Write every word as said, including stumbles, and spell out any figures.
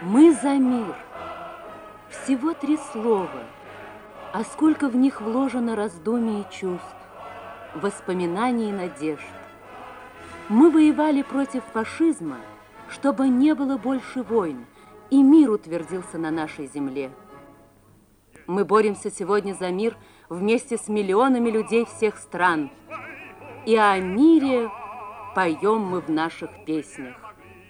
Мы за мир. Всего три слова, а сколько в них вложено раздумий и чувств, воспоминаний и надежд. Мы воевали против фашизма, чтобы не было больше войн, и мир утвердился на нашей земле. Мы боремся сегодня за мир вместе с миллионами людей всех стран, и о мире поем мы в наших песнях.